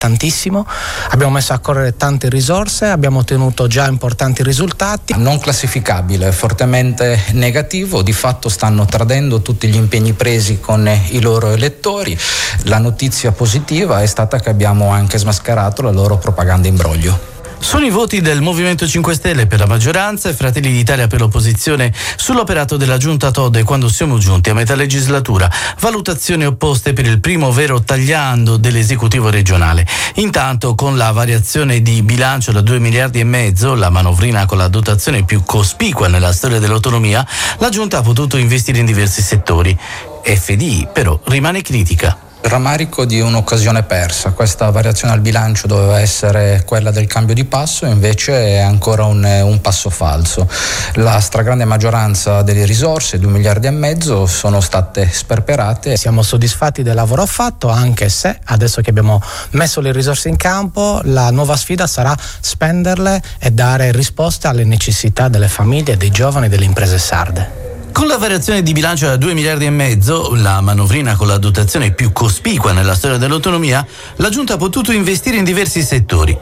tantissimo, abbiamo messo a correre tante risorse, abbiamo ottenuto già importanti risultati. Non classificabile, fortemente negativo, di fatto stanno tradendo tutti gli impegni presi con i loro elettori. La notizia positiva è stata che abbiamo anche smascherato la loro propaganda imbroglio. Sono i voti del Movimento 5 Stelle per la maggioranza e Fratelli d'Italia per l'opposizione sull'operato della Giunta Todde quando siamo giunti a metà legislatura. Valutazioni opposte per il primo vero tagliando dell'esecutivo regionale. Intanto, con la variazione di bilancio da 2,5 miliardi, la manovrina con la dotazione più cospicua nella storia dell'autonomia, la Giunta ha potuto investire in diversi settori. FDI però rimane critica. Rammarico di un'occasione persa. Questa variazione al bilancio doveva essere quella del cambio di passo, invece è ancora un passo falso. La stragrande maggioranza delle risorse, 2,5 miliardi, sono state sperperate. Siamo soddisfatti del lavoro fatto, anche se adesso che abbiamo messo le risorse in campo, la nuova sfida sarà spenderle e dare risposte alle necessità delle famiglie, dei giovani e delle imprese sarde. Con la variazione di bilancio da 2,5 miliardi, la manovrina con la dotazione più cospicua nella storia dell'autonomia, la Giunta ha potuto investire in diversi settori.